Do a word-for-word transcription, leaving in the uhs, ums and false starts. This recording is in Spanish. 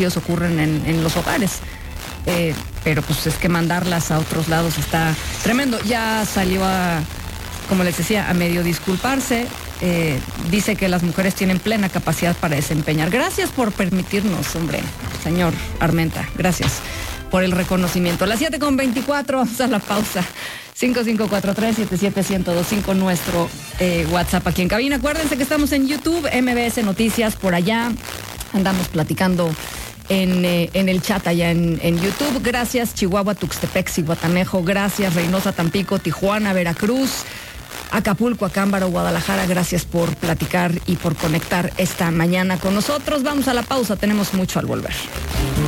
feminicidios ocurren en, en los hogares. Eh, pero pues es que mandarlas a otros lados está tremendo. Ya salió a, como les decía, a medio disculparse. Eh, dice que las mujeres tienen plena capacidad para desempeñar. Gracias por permitirnos, hombre, señor Armenta, gracias por el reconocimiento. A las siete con veinticuatro, vamos a la pausa. cinco cinco cuatro tres, siete siete uno cero dos cinco, nuestro eh, WhatsApp aquí en cabina. Acuérdense que estamos en YouTube, M B S Noticias, por allá andamos platicando en, eh, en el chat allá en, en YouTube. Gracias Chihuahua, Tuxtepec, Zihuatanejo, gracias Reynosa, Tampico, Tijuana, Veracruz, Acapulco, Acámbaro, Guadalajara, gracias por platicar y por conectar esta mañana con nosotros. Vamos a la pausa, tenemos mucho al volver.